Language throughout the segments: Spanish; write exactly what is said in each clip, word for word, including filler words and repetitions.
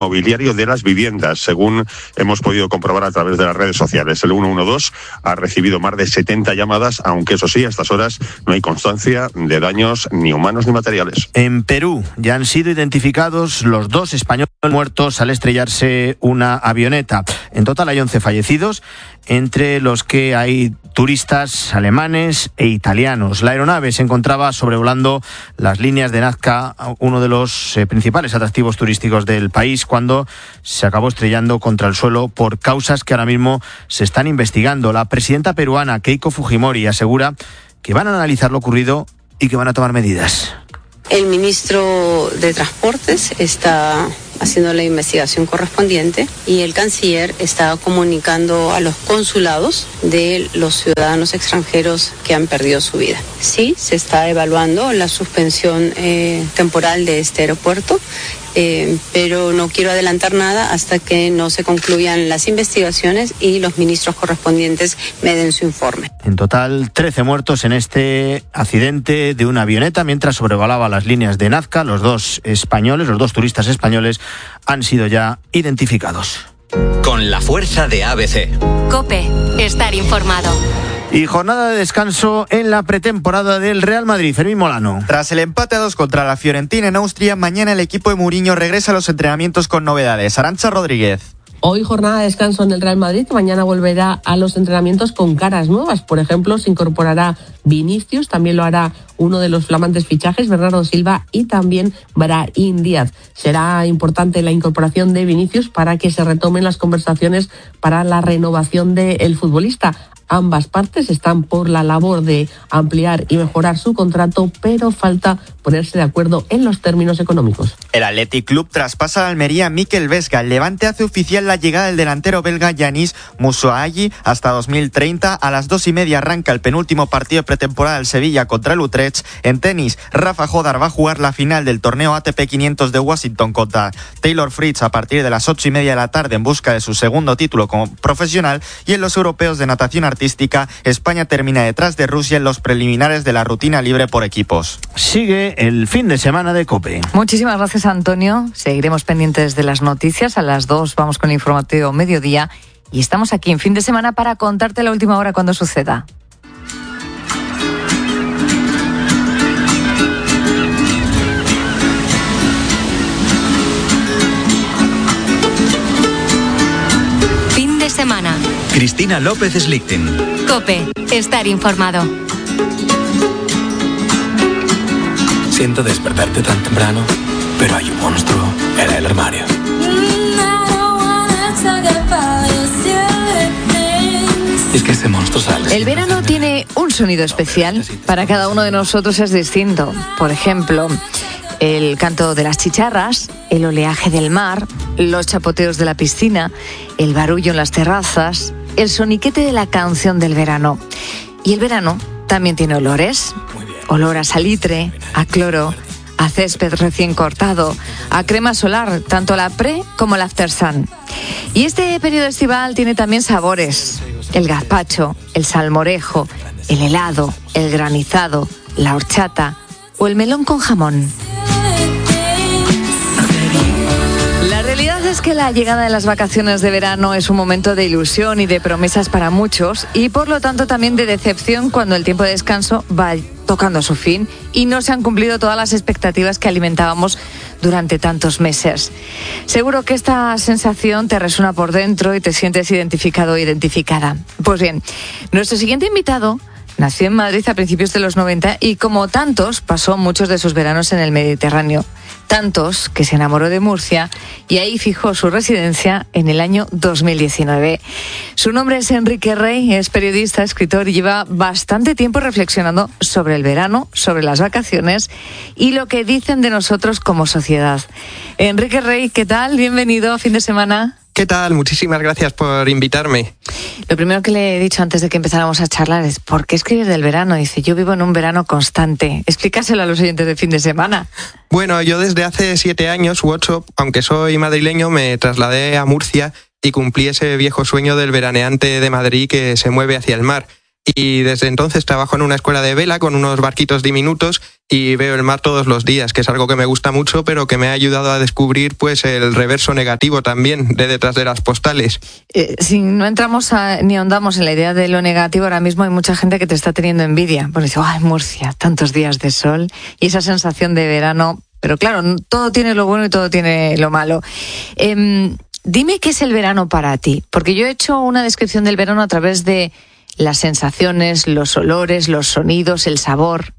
mobiliario de las viviendas, según hemos podido comprobar a través de las redes sociales. El ciento doce ha recibido más de setenta llamadas, aunque eso sí, a estas horas no hay constancia de daños ni humanos ni materiales. En Perú ya han sido identificados los dos españoles muertos al estrellarse una avioneta. En total hay once fallecidos, entre los que hay turistas alemanes e italianos. La aeronave se encontraba sobrevolando las líneas de Nazca, uno de los eh, principales atractivos turísticos del país, cuando se acabó estrellando contra el suelo por causas que ahora mismo se están investigando. La presidenta peruana, Keiko Fujimori, asegura que van a analizar lo ocurrido y que van a tomar medidas. El ministro de Transportes está haciendo la investigación correspondiente y el canciller está comunicando a los consulados de los ciudadanos extranjeros que han perdido su vida. Sí, se está evaluando la suspensión eh, temporal de este aeropuerto, eh, pero no quiero adelantar nada hasta que no se concluyan las investigaciones y los ministros correspondientes me den su informe. En total, trece muertos en este accidente de una avioneta mientras sobrevolaba las líneas de Nazca. Los dos españoles, los dos turistas españoles, han sido ya identificados. Con la fuerza de A B C. COPE, estar informado. Y jornada de descanso en la pretemporada del Real Madrid. Fermín Molano. Tras el empate a dos contra la Fiorentina en Austria, mañana el equipo de Mourinho regresa a los entrenamientos con novedades. Arantxa Rodríguez. Hoy jornada de descanso en el Real Madrid, que mañana volverá a los entrenamientos con caras nuevas. Por ejemplo, se incorporará Vinicius, también lo hará uno de los flamantes fichajes, Bernardo Silva, y también Brahim Díaz. Será importante la incorporación de Vinicius para que se retomen las conversaciones para la renovación del futbolista. Ambas partes están por la labor de ampliar y mejorar su contrato, pero falta ponerse de acuerdo en los términos económicos. El Athletic Club traspasa a Almería a Mikel Vesga. El Levante hace oficial la llegada del delantero belga Yanis Musoagi hasta dos mil treinta. A las dos y media arranca el penúltimo partido de pretemporada del Sevilla contra el Utrecht. En tenis, Rafa Jodar va a jugar la final del torneo A T P quinientos de Washington contra Taylor Fritz a partir de las ocho y media de la tarde en busca de su segundo título como profesional. Y en los europeos de natación artística, España termina detrás de Rusia en los preliminares de la rutina libre por equipos. Sigue el fin de semana de COPE. Muchísimas gracias, Antonio. Seguiremos pendientes de las noticias. A las dos vamos con el informativo mediodía y estamos aquí en fin de semana para contarte la última hora cuando suceda. Fin de semana. Cristina López Slichting. COPE, estar informado. Siento despertarte tan temprano, pero hay un monstruo en el armario. Y es que ese monstruo sale. El verano tiene un sonido especial. Para cada uno de nosotros es distinto. Por ejemplo, el canto de las chicharras, el oleaje del mar, los chapoteos de la piscina, el barullo en las terrazas, el soniquete de la canción del verano. Y el verano también tiene olores. Olor a salitre, a cloro, a césped recién cortado, a crema solar, tanto la pre como la after sun. Y este periodo estival tiene también sabores. El gazpacho, el salmorejo, el helado, el granizado, la horchata o el melón con jamón. La realidad es que la llegada de las vacaciones de verano es un momento de ilusión y de promesas para muchos y por lo tanto también de decepción cuando el tiempo de descanso va tocando a su fin y no se han cumplido todas las expectativas que alimentábamos durante tantos meses. Seguro que esta sensación te resuena por dentro y te sientes identificado o identificada. Pues bien, nuestro siguiente invitado nació en Madrid a principios de los noventa y como tantos pasó muchos de sus veranos en el Mediterráneo. Tantos que se enamoró de Murcia y ahí fijó su residencia en el año dos mil diecinueve. Su nombre es Enrique Rey, es periodista, escritor y lleva bastante tiempo reflexionando sobre el verano, sobre las vacaciones y lo que dicen de nosotros como sociedad. Enrique Rey, ¿qué tal? Bienvenido a Fin de Semana. ¿Qué tal? Muchísimas gracias por invitarme. Lo primero que le he dicho antes de que empezáramos a charlar es ¿por qué escribir del verano? Dice, yo vivo en un verano constante. Explícaselo a los oyentes de Fin de Semana. Bueno, yo desde hace siete años u ocho, aunque soy madrileño, me trasladé a Murcia y cumplí ese viejo sueño del veraneante de Madrid que se mueve hacia el mar. y desde entonces trabajo en una escuela de vela con unos barquitos diminutos y veo el mar todos los días, que es algo que me gusta mucho, pero que me ha ayudado a descubrir pues el reverso negativo también de detrás de las postales. Eh, si no entramos a, ni ahondamos en la idea de lo negativo, ahora mismo hay mucha gente que te está teniendo envidia, porque dice, ay, Murcia, tantos días de sol y esa sensación de verano, pero claro, todo tiene lo bueno y todo tiene lo malo. Eh, dime qué es el verano para ti, porque yo he hecho una descripción del verano a través de las sensaciones, los olores, los sonidos, el sabor.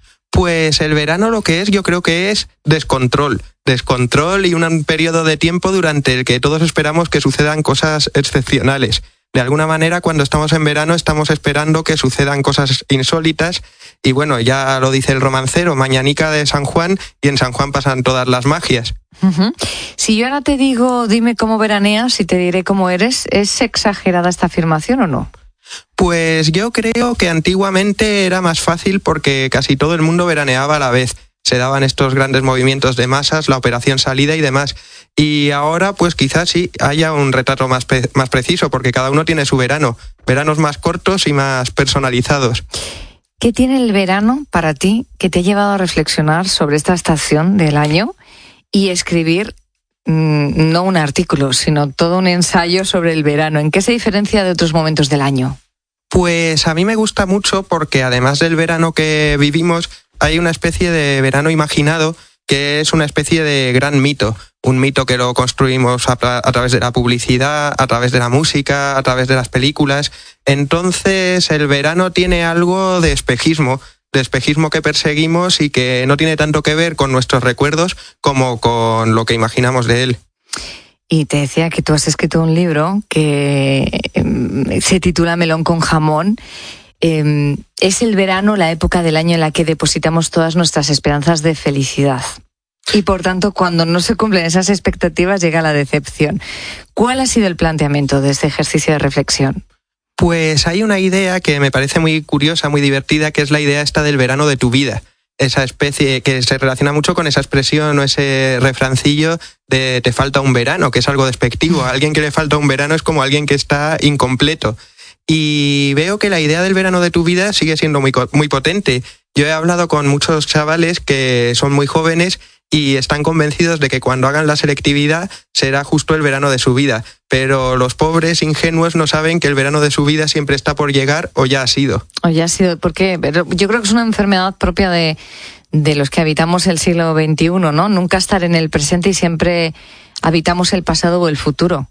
Pues el verano lo que es, yo creo que es descontrol. Descontrol y un periodo de tiempo durante el que todos esperamos que sucedan cosas excepcionales. De alguna manera, cuando estamos en verano, estamos esperando que sucedan cosas insólitas. Y bueno, ya lo dice el romancero, mañanica de San Juan, y en San Juan pasan todas las magias. Uh-huh. Si yo ahora te digo, dime cómo veraneas y te diré cómo eres, ¿es exagerada esta afirmación o no? Pues yo creo que antiguamente era más fácil porque casi todo el mundo veraneaba a la vez. Se daban estos grandes movimientos de masas, la operación salida y demás. Y ahora pues quizás sí haya un retrato más, pe- más preciso porque cada uno tiene su verano. Veranos más cortos y más personalizados. ¿Qué tiene el verano para ti que te ha llevado a reflexionar sobre esta estación del año y escribir mmm, no un artículo, sino todo un ensayo sobre el verano? ¿En qué se diferencia de otros momentos del año? Pues a mí me gusta mucho porque además del verano que vivimos, hay una especie de verano imaginado que es una especie de gran mito. Un mito que lo construimos a, tra- a través de la publicidad, a través de la música, a través de las películas. Entonces el verano tiene algo de espejismo, de espejismo que perseguimos y que no tiene tanto que ver con nuestros recuerdos como con lo que imaginamos de él. Y te decía que tú has escrito un libro que eh, se titula Melón con jamón. Eh, es el verano la época del año en la que depositamos todas nuestras esperanzas de felicidad. Y por tanto, cuando no se cumplen esas expectativas, llega la decepción. ¿Cuál ha sido el planteamiento de este ejercicio de reflexión? Pues hay una idea que me parece muy curiosa, muy divertida, que es la idea esta del verano de tu vida. Esa especie que se relaciona mucho con esa expresión o ese refrancillo de te falta un verano, que es algo despectivo. A alguien que le falta un verano es como alguien que está incompleto. Y veo que la idea del verano de tu vida sigue siendo muy, muy potente. Yo he hablado con muchos chavales que son muy jóvenes y están convencidos de que cuando hagan la selectividad será justo el verano de su vida. Pero los pobres ingenuos no saben que el verano de su vida siempre está por llegar o ya ha sido. O ya ha sido, porque yo creo que es una enfermedad propia de, de los que habitamos el siglo veintiuno, ¿no? Nunca estar en el presente y siempre habitamos el pasado o el futuro.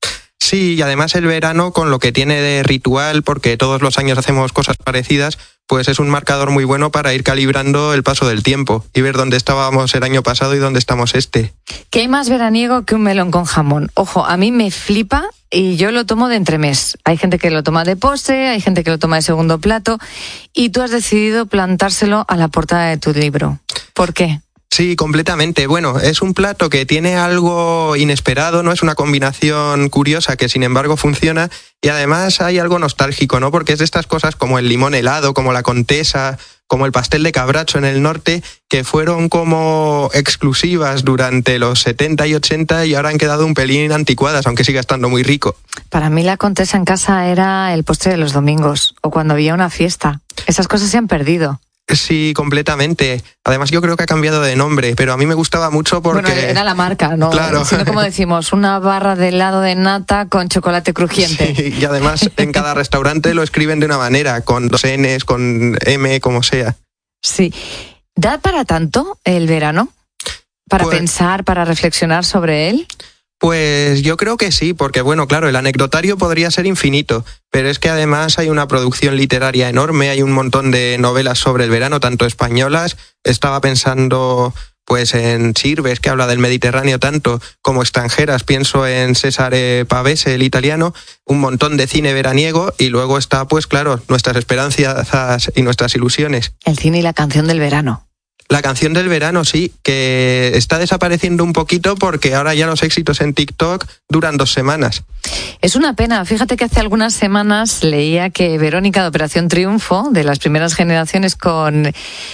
Sí, y además el verano, con lo que tiene de ritual, porque todos los años hacemos cosas parecidas, pues es un marcador muy bueno para ir calibrando el paso del tiempo y ver dónde estábamos el año pasado y dónde estamos este. ¿Qué hay más veraniego que un melón con jamón? Ojo, a mí me flipa y yo lo tomo de entremés. Hay gente que lo toma de postre, hay gente que lo toma de segundo plato y tú has decidido plantárselo a la portada de tu libro. ¿Por qué? Sí, completamente. Bueno, es un plato que tiene algo inesperado, ¿no? Es una combinación curiosa que sin embargo funciona y además hay algo nostálgico, ¿no? Porque es de estas cosas como el limón helado, como la Contesa, como el pastel de cabracho en el norte, que fueron como exclusivas durante los setenta y ochenta y ahora han quedado un pelín anticuadas, aunque siga estando muy rico. Para mí la Contesa en casa era el postre de los domingos o cuando había una fiesta. Esas cosas se han perdido. Sí, completamente. Además yo creo que ha cambiado de nombre, pero a mí me gustaba mucho porque... Bueno, era la marca, ¿no? Claro. Sino como decimos, una barra de helado de nata con chocolate crujiente. Sí, y además en cada restaurante lo escriben de una manera, con dos N's, con M, como sea. Sí. ¿Da para tanto el verano? ¿Para pues... pensar, para reflexionar sobre él? Pues yo creo que sí, porque bueno, claro, el anecdotario podría ser infinito, pero es que además hay una producción literaria enorme, hay un montón de novelas sobre el verano, tanto españolas, estaba pensando pues en Sirves, que habla del Mediterráneo tanto, como extranjeras, pienso en Cesare Pavese, el italiano, un montón de cine veraniego y luego está pues claro, nuestras esperanzas y nuestras ilusiones. El cine y la canción del verano. La canción del verano, sí, que está desapareciendo un poquito porque ahora ya los éxitos en TikTok duran dos semanas. Es una pena. Fíjate que hace algunas semanas leía que Verónica de Operación Triunfo, de las primeras generaciones con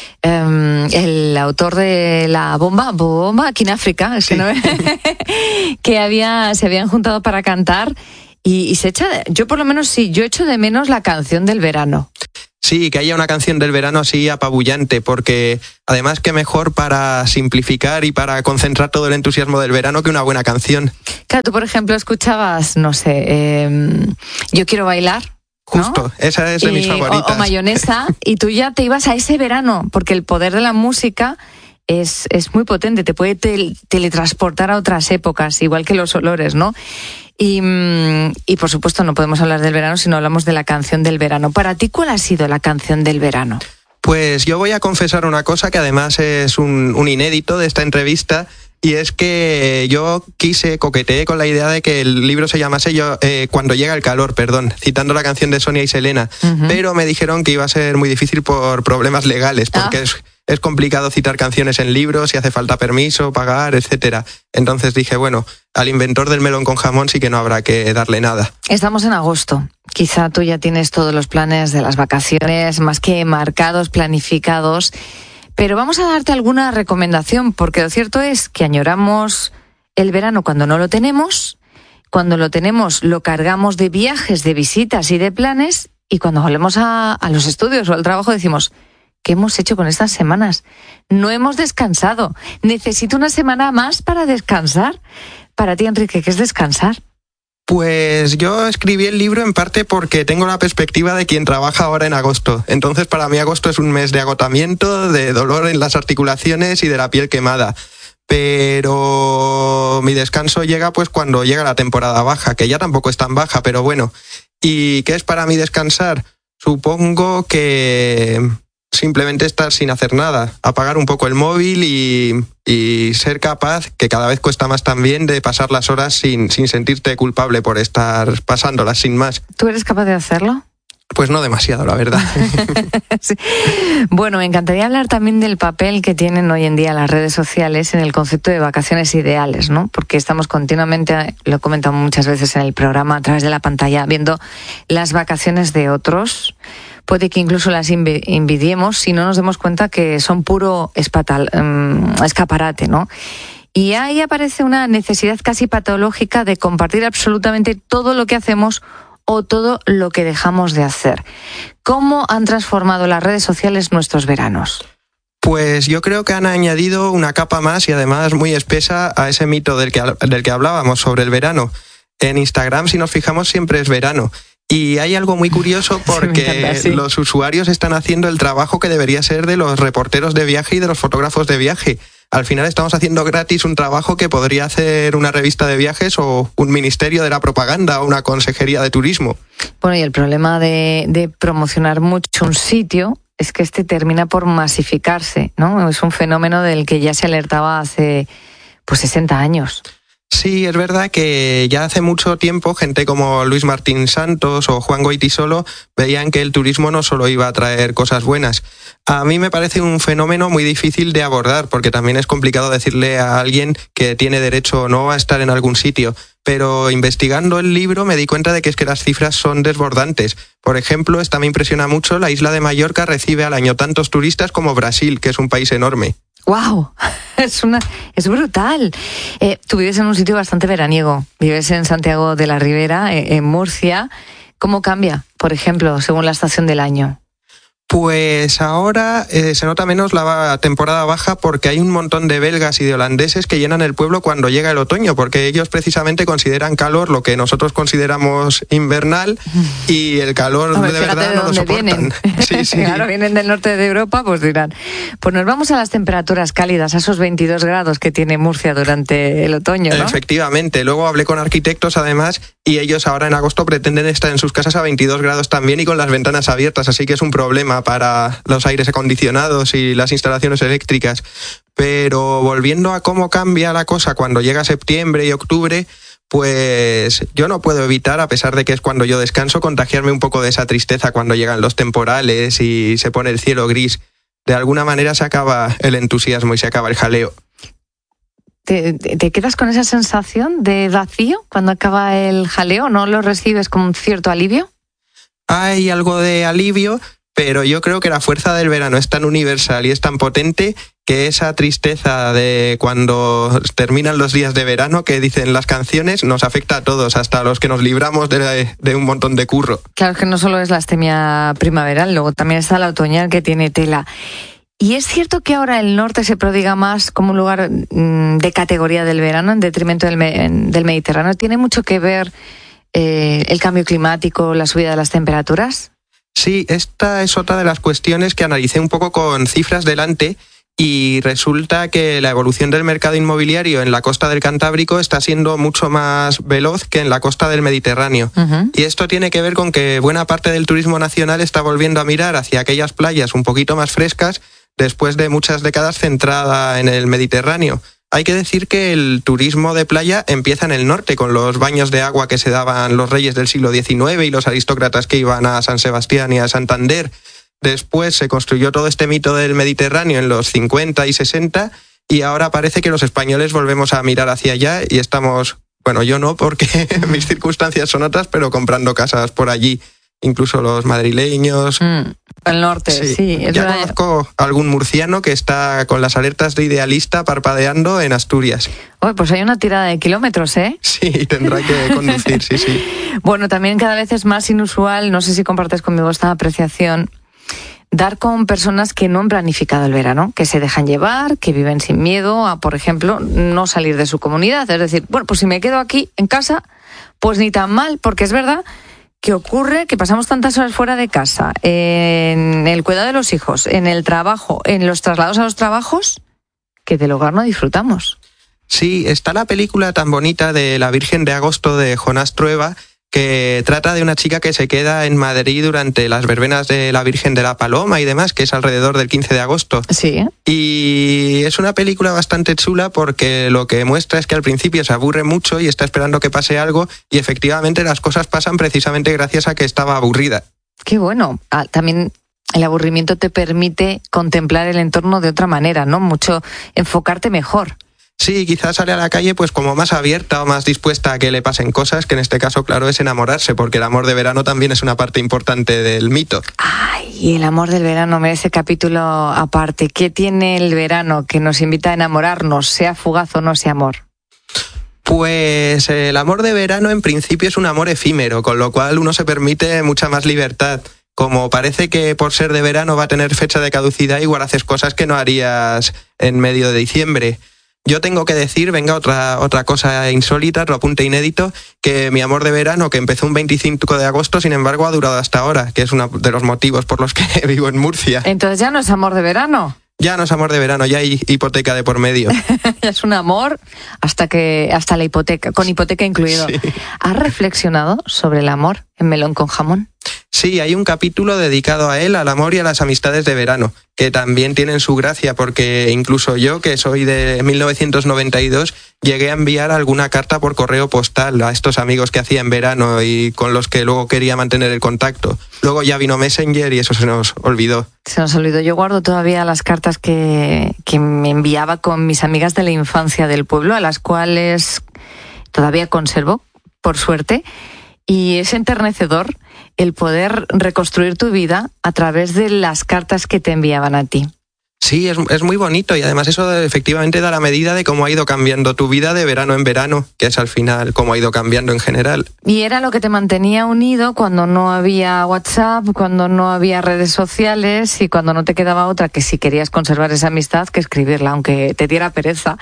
um, el autor de la bomba, bomba aquí en África, es sí. que, no... que había, se habían juntado para cantar. Y, y se echa, yo por lo menos sí, yo echo de menos la canción del verano. Sí, que haya una canción del verano así apabullante, porque además que mejor para simplificar y para concentrar todo el entusiasmo del verano que una buena canción. Claro, tú por ejemplo escuchabas, no sé, eh, Yo quiero bailar, ¿no? Justo, esa es de y, mis favoritas. O, o Mayonesa, y tú ya te ibas a ese verano, porque el poder de la música es, es muy potente, te puede tel, teletransportar a otras épocas, igual que los olores, ¿no? Y, y por supuesto no podemos hablar del verano si no hablamos de la canción del verano. Para ti, ¿cuál ha sido la canción del verano? Pues yo voy a confesar una cosa que además es un, un inédito de esta entrevista, y es que yo quise, coqueteé con la idea de que el libro se llamase yo, eh, Cuando llega el calor, perdón, citando la canción de Sonia y Selena, uh-huh. pero me dijeron que iba a ser muy difícil por problemas legales, porque ah. es, es complicado citar canciones en libros y hace falta permiso, pagar, etcétera. Entonces dije, bueno, al inventor del melón con jamón sí que no habrá que darle nada. Estamos en agosto. Quizá tú ya tienes todos los planes de las vacaciones más que marcados, planificados, pero vamos a darte alguna recomendación, porque lo cierto es que añoramos el verano cuando no lo tenemos, cuando lo tenemos lo cargamos de viajes, de visitas y de planes, y cuando volvemos a, a los estudios o al trabajo decimos, ¿qué hemos hecho con estas semanas? No hemos descansado. Necesito una semana más para descansar. Para ti, Enrique, ¿qué es descansar? Pues yo escribí el libro en parte porque tengo la perspectiva de quien trabaja ahora en agosto. Entonces para mí agosto es un mes de agotamiento, de dolor en las articulaciones y de la piel quemada. Pero mi descanso llega pues cuando llega la temporada baja, que ya tampoco es tan baja, pero bueno. ¿Y qué es para mí descansar? Supongo que simplemente estar sin hacer nada, apagar un poco el móvil y, y ser capaz, que cada vez cuesta más también, de pasar las horas sin, sin sentirte culpable por estar pasándolas, sin más. ¿Tú eres capaz de hacerlo? Pues no demasiado, la verdad. Sí. Bueno, me encantaría hablar también del papel que tienen hoy en día las redes sociales en el concepto de vacaciones ideales, ¿no? Porque estamos continuamente, lo he comentado muchas veces en el programa, a través de la pantalla, viendo las vacaciones de otros. Puede que incluso las envidiemos si no nos demos cuenta que son puro espatal, um, escaparate, ¿no? Y ahí aparece una necesidad casi patológica de compartir absolutamente todo lo que hacemos o todo lo que dejamos de hacer. ¿Cómo han transformado las redes sociales nuestros veranos? Pues yo creo que han añadido una capa más y además muy espesa a ese mito del que, del que hablábamos sobre el verano. En Instagram, si nos fijamos, siempre es verano. Y hay algo muy curioso porque encanta, sí. Los usuarios están haciendo el trabajo que debería ser de los reporteros de viaje y de los fotógrafos de viaje. Al final estamos haciendo gratis un trabajo que podría hacer una revista de viajes o un ministerio de la propaganda o una consejería de turismo. Bueno, y el problema de, de promocionar mucho un sitio es que este termina por masificarse, ¿no? Es un fenómeno del que ya se alertaba hace pues sesenta años. Sí, es verdad que ya hace mucho tiempo gente como Luis Martín Santos o Juan Goytisolo veían que el turismo no solo iba a traer cosas buenas. A mí me parece un fenómeno muy difícil de abordar porque también es complicado decirle a alguien que tiene derecho o no a estar en algún sitio. Pero investigando el libro me di cuenta de que es que las cifras son desbordantes. Por ejemplo, esta me impresiona mucho, la isla de Mallorca recibe al año tantos turistas como Brasil, que es un país enorme. ¡Wow! Es una, es brutal. Eh, tú vives en un sitio bastante veraniego. Vives en Santiago de la Ribera, eh, en Murcia. ¿Cómo cambia, por ejemplo, según la estación del año? Pues ahora eh, se nota menos la temporada baja porque hay un montón de belgas y de holandeses que llenan el pueblo cuando llega el otoño, porque ellos precisamente consideran calor lo que nosotros consideramos invernal y el calor Hombre, de verdad de no lo soportan. Vienen. Sí, sí. Claro, vienen del norte de Europa, pues dirán. Pues nos vamos a las temperaturas cálidas, a esos veintidós grados que tiene Murcia durante el otoño, ¿no? Efectivamente. Luego hablé con arquitectos además y ellos ahora en agosto pretenden estar en sus casas a veintidós grados también y con las ventanas abiertas, así que es un problema para los aires acondicionados y las instalaciones eléctricas. Pero volviendo a cómo cambia la cosa cuando llega septiembre y octubre, pues yo no puedo evitar, a pesar de que es cuando yo descanso, contagiarme un poco de esa tristeza cuando llegan los temporales y se pone el cielo gris. De alguna manera se acaba el entusiasmo y se acaba el jaleo. ¿Te, te quedas con esa sensación de vacío cuando acaba el jaleo? ¿No lo recibes con un cierto alivio? Hay algo de alivio, pero yo creo que la fuerza del verano es tan universal y es tan potente que esa tristeza de cuando terminan los días de verano, que dicen las canciones, nos afecta a todos, hasta a los que nos libramos de, de un montón de curro. Claro que no solo es la astemia primaveral, luego también está la otoñal, que tiene tela. ¿Y es cierto que ahora el norte se prodiga más como un lugar mmm, de categoría del verano en detrimento del, me- del Mediterráneo? ¿Tiene mucho que ver eh, el cambio climático, la subida de las temperaturas? Sí, esta es otra de las cuestiones que analicé un poco con cifras delante. Y resulta que la evolución del mercado inmobiliario en la costa del Cantábrico está siendo mucho más veloz que en la costa del Mediterráneo. Uh-huh. Y esto tiene que ver con que buena parte del turismo nacional está volviendo a mirar hacia aquellas playas un poquito más frescas después de muchas décadas centrada en el Mediterráneo. Hay que decir que el turismo de playa empieza en el norte, con los baños de agua que se daban los reyes del siglo diecinueve y los aristócratas que iban a San Sebastián y a Santander. Después se construyó todo este mito del Mediterráneo en los cincuenta y sesenta y ahora parece que los españoles volvemos a mirar hacia allá y estamos, bueno, yo no porque mis circunstancias son otras, pero comprando casas por allí, incluso los madrileños. Mm, el norte, sí. sí es ya verdad. Conozco algún murciano que está con las alertas de idealista parpadeando en Asturias. Oh, pues hay una tirada de kilómetros, ¿eh? Sí, tendrá que conducir, sí, sí. Bueno, también cada vez es más inusual, no sé si compartes conmigo esta apreciación, dar con personas que no han planificado el verano, que se dejan llevar, que viven sin miedo a, por ejemplo, no salir de su comunidad. Es decir, bueno, pues si me quedo aquí en casa, pues ni tan mal, porque es verdad que ocurre que pasamos tantas horas fuera de casa, en el cuidado de los hijos, en el trabajo, en los traslados a los trabajos, que del hogar no disfrutamos. Sí, está la película tan bonita de La Virgen de Agosto de Jonás Trueba, que trata de una chica que se queda en Madrid durante las verbenas de la Virgen de la Paloma y demás, que es alrededor del quince de agosto. Sí. Y es una película bastante chula porque lo que muestra es que al principio se aburre mucho y está esperando que pase algo y efectivamente las cosas pasan precisamente gracias a que estaba aburrida. Qué bueno. Ah, también el aburrimiento te permite contemplar el entorno de otra manera, ¿no? Mucho enfocarte mejor. Sí, quizás sale a la calle pues como más abierta o más dispuesta a que le pasen cosas, que en este caso, claro, es enamorarse, porque el amor de verano también es una parte importante del mito. Ay, el amor del verano merece capítulo aparte. ¿Qué tiene el verano que nos invita a enamorarnos, sea fugaz o no sea amor? Pues el amor de verano en principio es un amor efímero, con lo cual uno se permite mucha más libertad. Como parece que por ser de verano va a tener fecha de caducidad, igual haces cosas que no harías en medio de diciembre. Yo tengo que decir, venga, otra, otra cosa insólita, otro apunte inédito, que mi amor de verano, que empezó un veinticinco de agosto, sin embargo, ha durado hasta ahora, que es uno de los motivos por los que vivo en Murcia. Entonces ya no es amor de verano. Ya no es amor de verano, ya hay hipoteca de por medio. Ya es un amor hasta que hasta la hipoteca, con hipoteca incluido. Sí. ¿Has reflexionado sobre el amor en Melón con Jamón? Sí, hay un capítulo dedicado a él, al amor y a las amistades de verano, que también tienen su gracia, porque incluso yo, que soy de mil novecientos noventa y dos, llegué a enviar alguna carta por correo postal a estos amigos que hacía en verano y con los que luego quería mantener el contacto. Luego ya vino Messenger y eso se nos olvidó. Se nos olvidó. Yo guardo todavía las cartas que, que me enviaba con mis amigas de la infancia del pueblo, a las cuales todavía conservo, por suerte. Y es enternecedor el poder reconstruir tu vida a través de las cartas que te enviaban a ti. Sí, es, es muy bonito y además eso efectivamente da la medida de cómo ha ido cambiando tu vida de verano en verano, que es al final cómo ha ido cambiando en general. Y era lo que te mantenía unido cuando no había WhatsApp, cuando no había redes sociales y cuando no te quedaba otra que si querías conservar esa amistad que escribirla, aunque te diera pereza.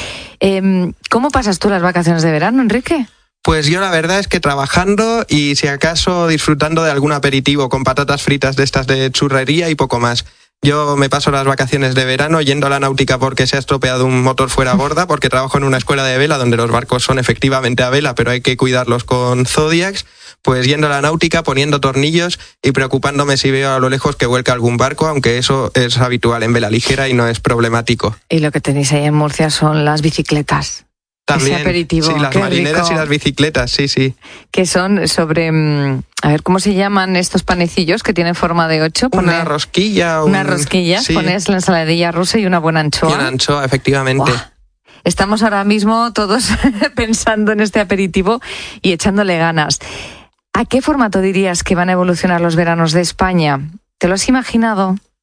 Eh, ¿Cómo pasas tú las vacaciones de verano, Enrique? Pues yo la verdad es que trabajando y si acaso disfrutando de algún aperitivo con patatas fritas de estas de churrería y poco más. Yo me paso las vacaciones de verano yendo a la náutica porque se ha estropeado un motor fuera borda, porque trabajo en una escuela de vela donde los barcos son efectivamente a vela, pero hay que cuidarlos con Zodiacs. Pues yendo a la náutica, poniendo tornillos y preocupándome si veo a lo lejos que vuelca algún barco, aunque eso es habitual en vela ligera y no es problemático. Y lo que tenéis ahí en Murcia son las bicicletas. También, ese aperitivo. Sí, las Qué marineras rico. Y las bicicletas, sí, sí. Que son sobre, a ver, ¿cómo se llaman estos panecillos que tienen forma de ocho? Una Poner, rosquilla. Una un, rosquilla, sí. Pones la ensaladilla rusa y una buena anchoa. Y una anchoa, efectivamente. ¡Buah! Estamos ahora mismo todos pensando en este aperitivo y echándole ganas. ¿A qué formato dirías que van a evolucionar los veranos de España? ¿Te lo has imaginado?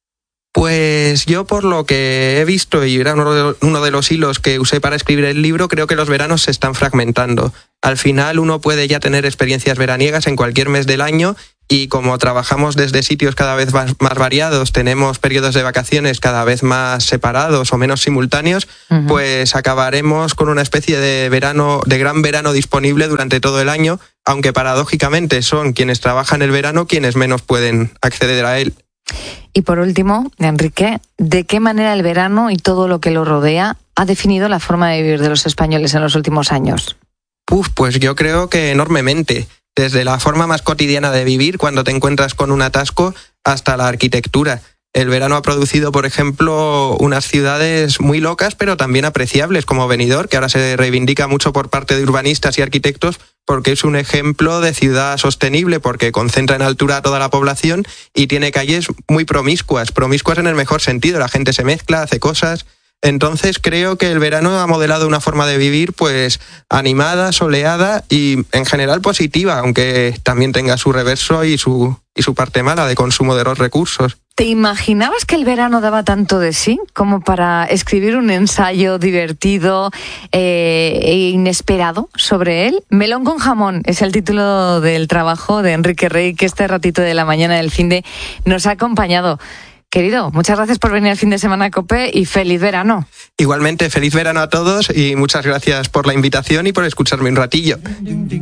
Pues yo, por lo que he visto, y era uno de los hilos que usé para escribir el libro, creo que los veranos se están fragmentando. Al final uno puede ya tener experiencias veraniegas en cualquier mes del año, y como trabajamos desde sitios cada vez más, más variados, tenemos periodos de vacaciones cada vez más separados o menos simultáneos, uh-huh. pues acabaremos con una especie de verano, de gran verano disponible durante todo el año, aunque paradójicamente son quienes trabajan el verano quienes menos pueden acceder a él. Y por último, Enrique, ¿de qué manera el verano y todo lo que lo rodea ha definido la forma de vivir de los españoles en los últimos años? Uf, pues yo creo que enormemente. Desde la forma más cotidiana de vivir, cuando te encuentras con un atasco, hasta la arquitectura. El verano ha producido, por ejemplo, unas ciudades muy locas, pero también apreciables, como Benidorm, que ahora se reivindica mucho por parte de urbanistas y arquitectos, porque es un ejemplo de ciudad sostenible, porque concentra en altura a toda la población y tiene calles muy promiscuas, promiscuas en el mejor sentido. La gente se mezcla, hace cosas. Entonces creo que el verano ha modelado una forma de vivir pues animada, soleada y en general positiva, aunque también tenga su reverso y su, y su parte mala de consumo de los recursos. ¿Te imaginabas que el verano daba tanto de sí como para escribir un ensayo divertido eh, e inesperado sobre él? Melón con jamón es el título del trabajo de Enrique Rey, que este ratito de la mañana del finde nos ha acompañado. Querido, muchas gracias por venir al fin de semana a COPE y feliz verano. Igualmente, feliz verano a todos y muchas gracias por la invitación y por escucharme un ratillo.